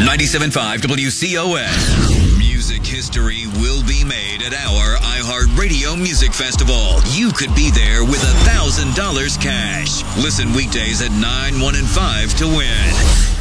97.5 WCOS. Music history will be made at our iHeartRadio Music Festival. You could be there with $1,000 cash. Listen weekdays at 9, 1, and 5 to win.